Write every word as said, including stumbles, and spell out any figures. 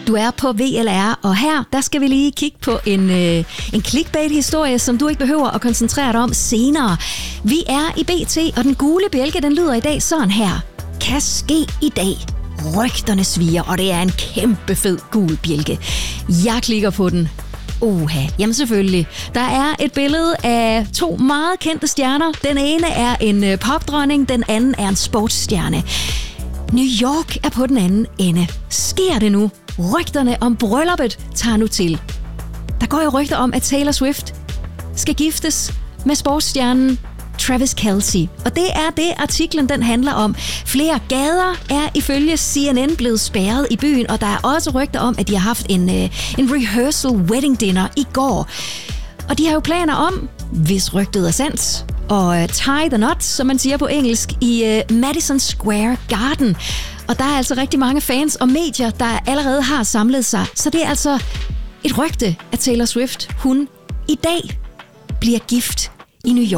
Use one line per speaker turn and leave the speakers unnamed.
Du er på V L R, og her der skal vi lige kigge på en, øh, en clickbait-historie, som du ikke behøver at koncentrere dig om senere. Vi er i B T, og den gule bjælke, den lyder i dag sådan her. Kan ske i dag. Rygterne sviger, og det er en kæmpe fed gul bjælke. Jeg klikker på den. Oha, jamen selvfølgelig. Der er et billede af to meget kendte stjerner. Den ene er en popdronning, den anden er en sportsstjerne. New York er på den anden ende. Sker det nu? Rygterne om brylluppet tager nu til. Der går jo rygter om, at Taylor Swift skal giftes med sportsstjernen Travis Kelce. Og det er det, artiklen den handler om. Flere gader er ifølge C N N blevet spærret i byen, og der er også rygter om, at de har haft en, en rehearsal wedding dinner i går. Og de har jo planer om, hvis rygtet er sandt, at tie the knot, som man siger på engelsk, i uh, Madison Square Garden. Og der er altså rigtig mange fans og medier, der allerede har samlet sig. Så det er altså et rygte, at Taylor Swift, hun i dag bliver gift i New York.